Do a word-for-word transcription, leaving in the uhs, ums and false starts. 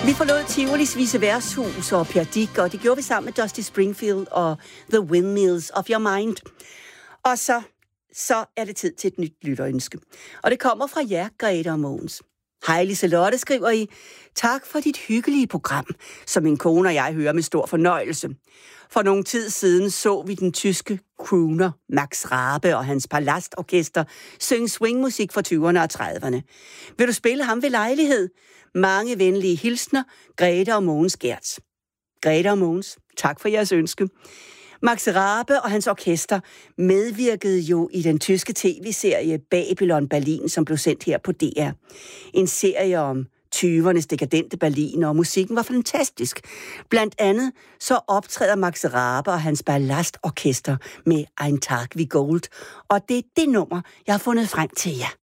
Vi forlod Tivolis Vise Værtshus og Per Dick, og det gjorde vi sammen med Dusty Springfield og The Windmills of Your Mind. Og så, så er det tid til et nyt lytterønske. Og det kommer fra jer, Grete og Mogens. Hej Liselotte, skriver I. Tak for dit hyggelige program, som min kone og jeg hører med stor fornøjelse. For nogle tid siden så vi den tyske crooner Max Rabe og hans Palastorkester synge swingmusik fra tyverne og trediverne. Vil du spille ham ved lejlighed? Mange venlige hilsner, Grete og Mogens Gertz. Grete og Mogens, tak for jeres ønske. Max Rabe og hans orkester medvirkede jo i den tyske tv-serie Babylon Berlin, som blev sendt her på D R. En serie om tyvernes dekadente Berlin, og musikken var fantastisk. Blandt andet så optræder Max Rabe og hans Ballastorkester med Ein Tag wie Gold, og det er det nummer, jeg har fundet frem til jer.